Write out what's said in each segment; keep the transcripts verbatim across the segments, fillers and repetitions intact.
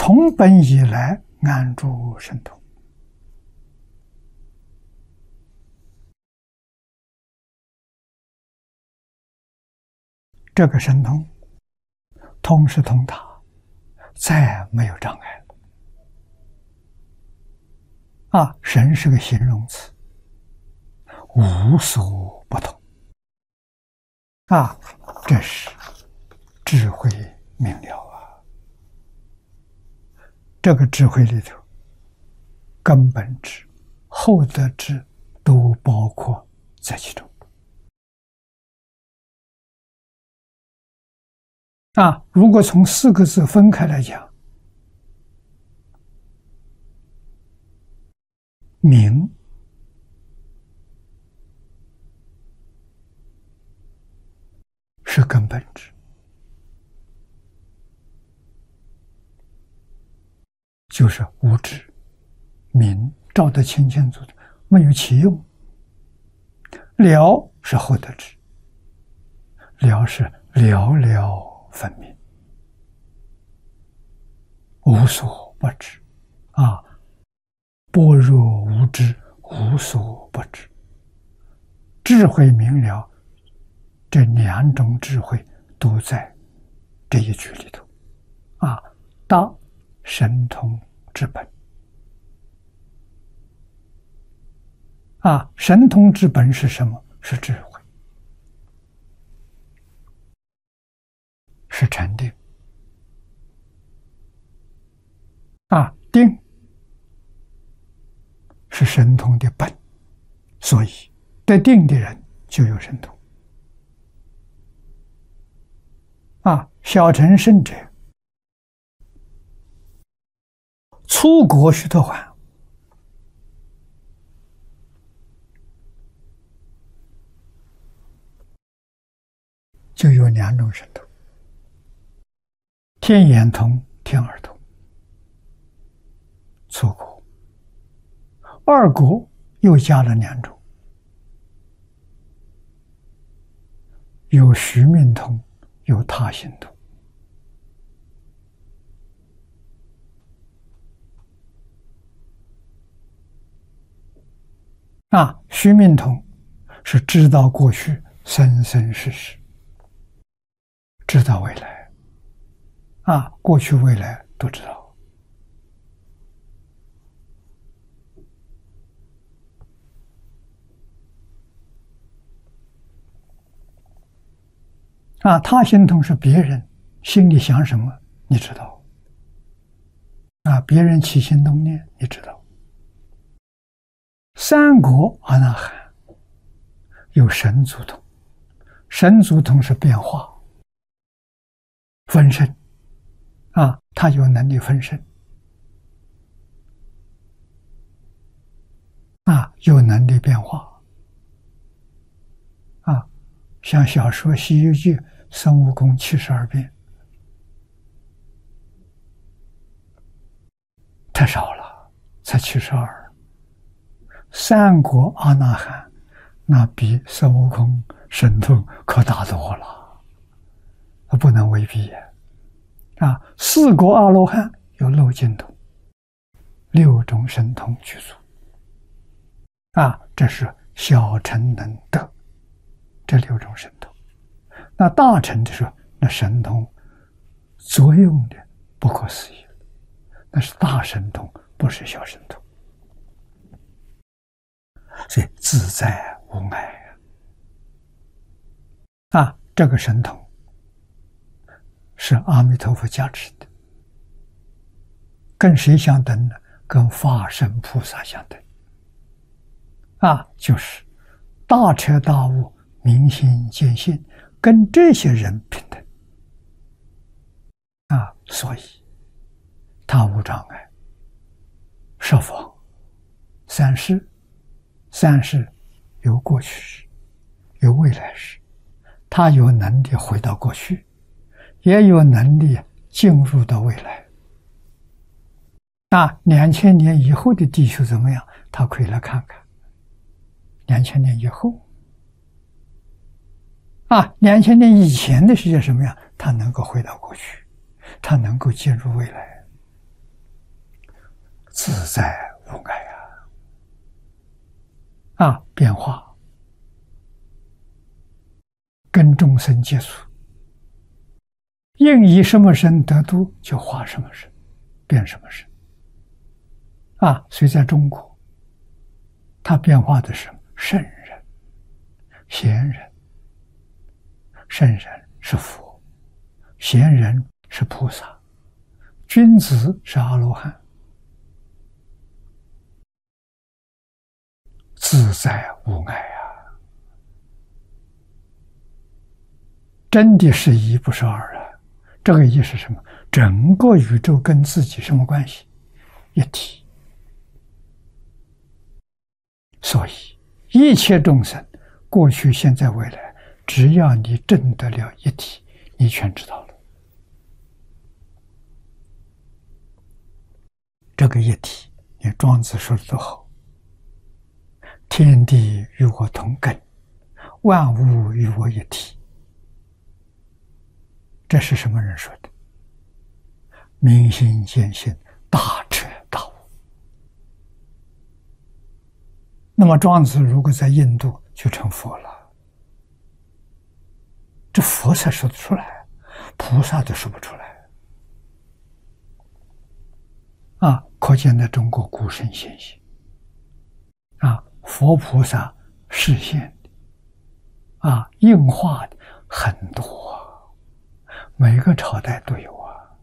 从本以来安住神通。这个神通，通是通达，再没有障碍了。啊，神是个形容词，无所不通。啊，这是智慧明了啊！这个智慧里头，根本智、后得智都包括在其中。啊，如果从四个字分开来讲，明是根本智，就是无知。明照得清清楚楚，没有其用。了是后得智，了是了了分明，无所不知啊！般若无知，无所不知。智慧明了，这两种智慧都在这一句里头啊！大神通之本啊！神通之本是什么？是智慧，是禅定啊！定是神通的本，所以得定的人就有神通啊！小乘圣者出国须陀洹，就有两种神通：天眼通、天耳通。出国，二国又加了两种，有须命通，有他心通。啊，须命通是知道过去生生世世，知道未来，啊，过去未来都知道。啊，他心通是别人心里想什么，你知道。啊，别人起心动念，你知道。三国阿那含有神足通，神足通是变化、分身，啊，他有能力分身，啊，有能力变化，啊，像小说《西游记》孙悟空七十二变，太少了，才七十二。三国阿那含那比孙悟空神通可大多了，不能为比啊！四国阿罗汉有漏尽通，六种神通具足啊！这是小乘能得这六种神通。那大乘的时候，那神通作用的不可思议，那是大神通，不是小神通。所以自在无碍啊！这个神通是阿弥陀佛加持的，跟谁相等呢？跟法身菩萨相等啊！就是大彻大悟、明心见性，跟这些人平等啊！所以他无障碍，十方三世。三世有过去时，有未来时，他有能力回到过去，也有能力进入到未来。那两千年以后的地球怎么样？他可以来看看。两千年以后，啊，两千年以前的世界什么样？他能够回到过去，他能够进入未来。 自在无碍啊！啊，变化跟众生接触，应以什么身得度，就化什么身，变什么身啊！所以在中国，他变化的是圣人、贤人。圣人是佛，贤人是菩萨，君子是阿罗汉，自在无碍啊！真的是一，不是二啊！这个一是什么？整个宇宙跟自己什么关系？一体。所以一切众生，过去、现在、未来，只要你证得了一体，你全知道了。这个一体，你庄子说的多好：天地与我同根，万物与我一体。这是什么人说的？明心见性，大彻大悟。那么庄子如果在印度就成佛了，这佛才说得出来，菩萨都说不出来啊！可见在中国古圣先贤啊，佛菩萨示现的啊，应化的很多，每个朝代都有啊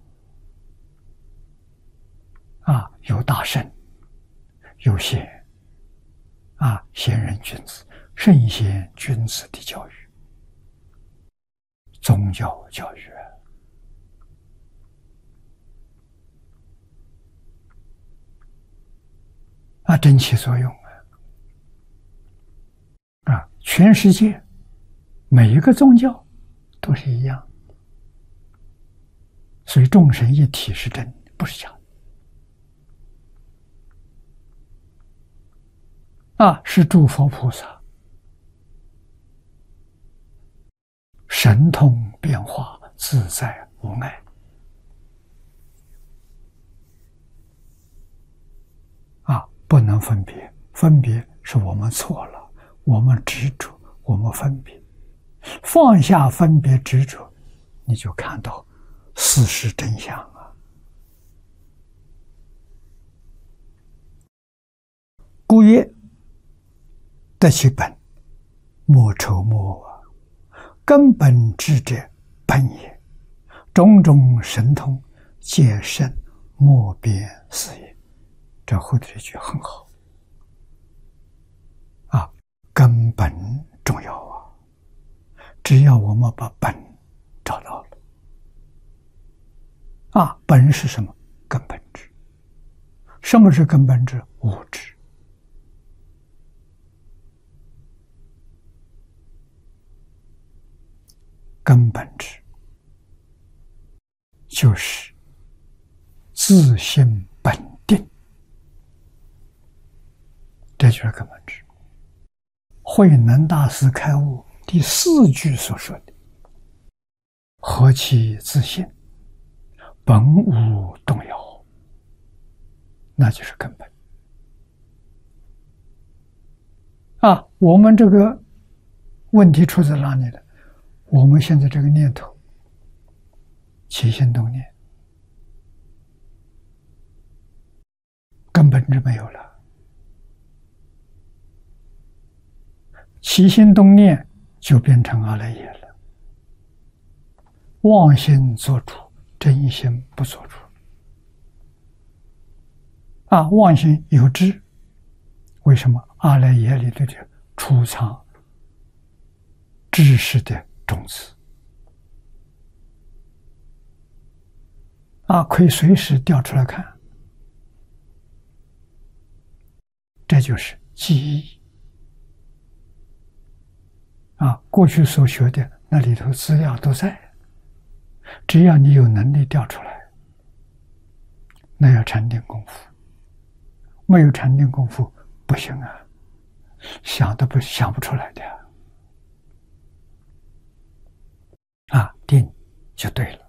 啊，有大圣，有贤啊，贤人君子、圣贤君子的教育，宗教教育啊，真起作用啊！啊，全世界每一个宗教都是一样，所以众神一体是真的，不是假的啊！是诸佛菩萨神通变化，自在无碍啊！不能分别，分别是我们错了，我们执着，我们分别，放下分别执着，你就看到事实真相啊！故曰：得其本，莫愁莫我。根本智者本也，种种神通皆生莫边是也。这后头这句很好啊，根本重要啊！只要我们把本找到了啊，本是什么？根本智。什么是根本智？无知。根本智就是自性本定，这就是根本智。慧能大师开悟第四句所说的“何其自性，本无动摇”，那就是根本啊！我们这个问题出在哪里呢？我们现在这个念头起心动念，根本就没有了。起心动念就变成阿赖耶了，妄心做主，真心不做主啊！妄心有知，为什么？阿赖耶里头就储藏知识的种子啊，可以随时调出来看，这就是记忆啊。过去所学的那里头资料都在，只要你有能力调出来，那要禅定功夫，没有禅定功夫不行啊，想都不想不出来的啊，定就对了。